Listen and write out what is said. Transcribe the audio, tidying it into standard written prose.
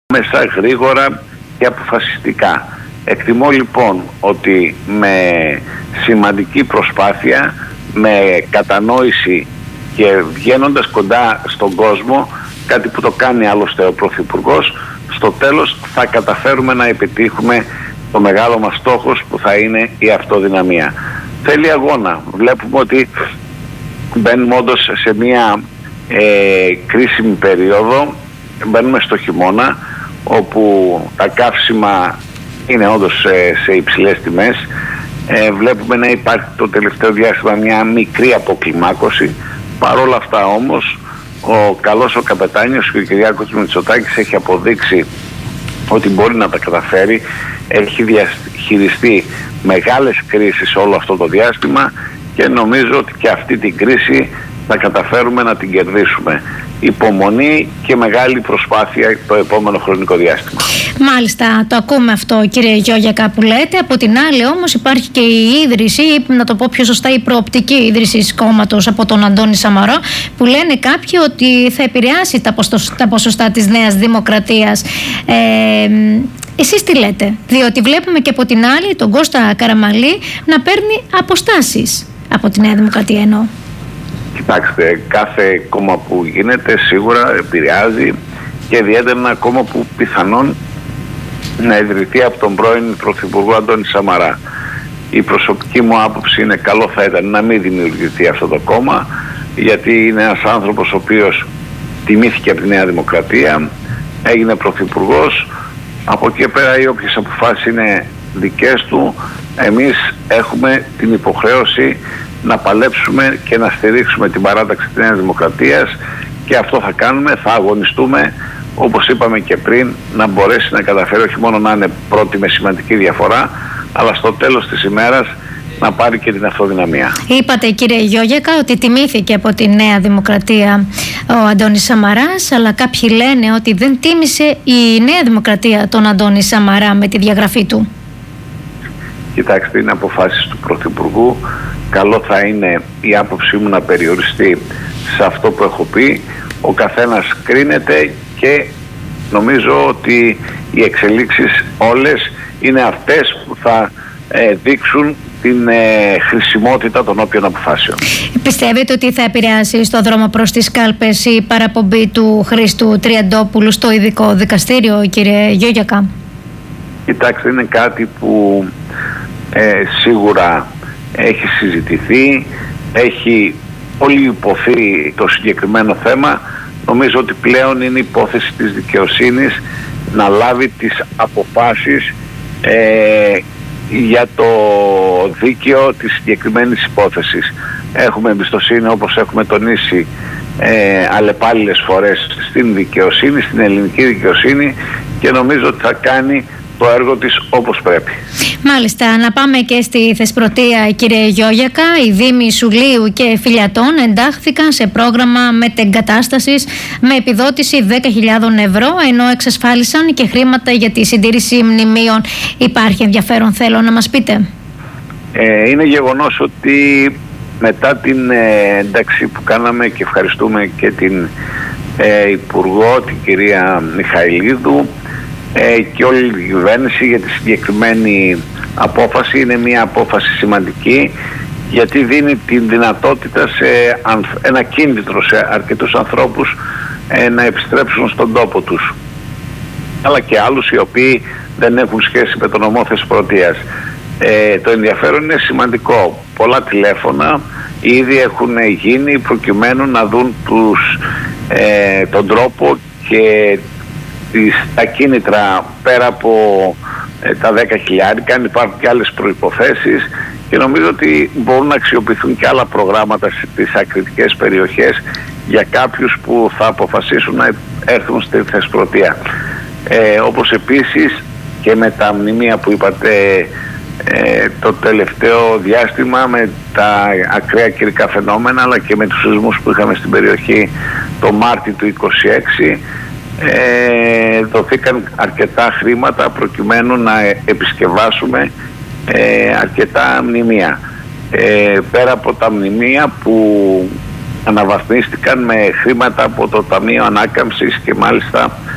μέσα, γρήγορα και αποφασιστικά. Εκτιμώ λοιπόν ότι με σημαντική προσπάθεια, με κατανόηση και βγαίνοντας κοντά στον κόσμο, κάτι που το κάνει άλλωστε ο Πρωθυπουργός, στο τέλος θα καταφέρουμε να επιτύχουμε το μεγάλο μας στόχος που θα είναι η αυτοδυναμία. Θέλει αγώνα. Βλέπουμε ότι μπαίνουμε όντως σε μια κρίσιμη περίοδο, μπαίνουμε στο χειμώνα, όπου τα καύσιμα είναι όντως σε υψηλές τιμές. Βλέπουμε να υπάρχει το τελευταίο διάστημα μια μικρή αποκλιμάκωση. Παρόλα αυτά όμως ο καλός ο καπετάνιος και ο Κυριάκος Μητσοτάκης έχει αποδείξει ότι μπορεί να τα καταφέρει. Έχει διαχειριστεί μεγάλες κρίσεις όλο αυτό το διάστημα και νομίζω ότι και αυτή την κρίση θα καταφέρουμε να την κερδίσουμε. Υπομονή και μεγάλη προσπάθεια το επόμενο χρονικό διάστημα. Μάλιστα, το ακούμε αυτό, κύριε Γιώγιακα, που λέτε. Από την άλλη όμως υπάρχει και η ίδρυση, ή να το πω πιο σωστά, η προοπτική ίδρυση κόμματος από τον Αντώνη Σαμαρά, που λένε κάποιοι ότι θα επηρεάσει τα ποσοστά της Νέας Δημοκρατίας. Εσείς τι λέτε? Διότι βλέπουμε και από την άλλη τον Κώστα Καραμανλή να παίρνει αποστάσεις από τη Νέα Δημοκρατία εννοώ. Κοιτάξτε, κάθε κόμμα που γίνεται σίγουρα επηρεάζει και ιδιαίτερα ένα κόμμα που πιθανόν να ιδρυθεί από τον πρώην Πρωθυπουργό Αντώνη Σαμαρά. Η προσωπική μου άποψη είναι καλό θα ήταν να μην δημιουργηθεί αυτό το κόμμα, γιατί είναι ένας άνθρωπος ο οποίος τιμήθηκε από τη Νέα Δημοκρατία, έγινε Πρωθυπουργός. Από εκεί πέρα οι όποιες αποφάσεις είναι δικές του, εμείς έχουμε την υποχρέωση να παλέψουμε και να στηρίξουμε την παράταξη της Νέας Δημοκρατίας και αυτό θα κάνουμε, θα αγωνιστούμε όπως είπαμε και πριν, να μπορέσει να καταφέρει όχι μόνο να είναι πρώτη με σημαντική διαφορά, αλλά στο τέλος της ημέρας να πάρει και την αυτοδυναμία. Είπατε, κύριε Γιώγιακα, ότι τιμήθηκε από τη Νέα Δημοκρατία ο Αντώνης Σαμαράς, αλλά κάποιοι λένε ότι δεν τίμησε η Νέα Δημοκρατία τον Αντώνη Σαμαρά με τη διαγραφή του. Κοιτάξτε, είναι αποφάσεις του Πρωθυπουργού. Καλό θα είναι η άποψή μου να περιοριστεί σε αυτό που έχω πει. Ο καθένας κρίνεται και νομίζω ότι οι εξελίξεις όλες είναι αυτές που θα δείξουν την χρησιμότητα των όποιων αποφάσεων. Πιστεύετε ότι θα επηρεάσει στο δρόμο προς τις κάλπες η παραπομπή του Χρήστου Τριαντόπουλου στο ειδικό δικαστήριο, κύριε Γιώγιακα? Κοιτάξτε, είναι κάτι που σίγουρα έχει συζητηθεί, έχει πολύ υποθεί το συγκεκριμένο θέμα. Νομίζω ότι πλέον είναι υπόθεση της δικαιοσύνης να λάβει τις αποφάσεις για το δίκαιο της συγκεκριμένης υπόθεσης. Έχουμε εμπιστοσύνη, όπως έχουμε τονίσει αλλεπάλληλες φορές, στην δικαιοσύνη, στην ελληνική δικαιοσύνη, και νομίζω ότι θα κάνει το έργο της όπως πρέπει. Μάλιστα, να πάμε και στη Θεσπρωτεία, κύριε Γιώγιακα. Οι Δήμοι Σουλείου και Φιλιατών εντάχθηκαν σε πρόγραμμα μετεγκατάστασης με επιδότηση 10.000 ευρώ, ενώ εξασφάλισαν και χρήματα για τη συντήρηση μνημείων. Υπάρχει ενδιαφέρον, θέλω να μας πείτε? Είναι γεγονός ότι μετά την ένταξη που κάναμε, και ευχαριστούμε και την Υπουργό, την κυρία Μιχαηλίδου, και όλη η κυβέρνηση για τη συγκεκριμένη απόφαση. Είναι μια απόφαση σημαντική, γιατί δίνει την δυνατότητα σε ένα κίνητρο σε αρκετούς ανθρώπους να επιστρέψουν στον τόπο τους, αλλά και άλλους οι οποίοι δεν έχουν σχέση με τον νομό Θεσπρωτείας. Το ενδιαφέρον είναι σημαντικό. Πολλά τηλέφωνα ήδη έχουν γίνει προκειμένου να δουν τον τρόπο και τα κίνητρα πέρα από τα 10.000, αν υπάρχουν και άλλες προϋποθέσεις, και νομίζω ότι μπορούν να αξιοποιηθούν και άλλα προγράμματα στις ακριτικές περιοχές για κάποιους που θα αποφασίσουν να έρθουν στη Θεσπρωτεία. Όπως επίσης και με τα μνημεία που είπατε το τελευταίο διάστημα, με τα ακραία καιρικά φαινόμενα, αλλά και με τους σεισμούς που είχαμε στην περιοχή το Μάρτιο του 2026, δοθήκαν αρκετά χρήματα προκειμένου να επισκευάσουμε αρκετά μνημεία. Πέρα από τα μνημεία που αναβαθμίστηκαν με χρήματα από το Ταμείο Ανάκαμψης, και μάλιστα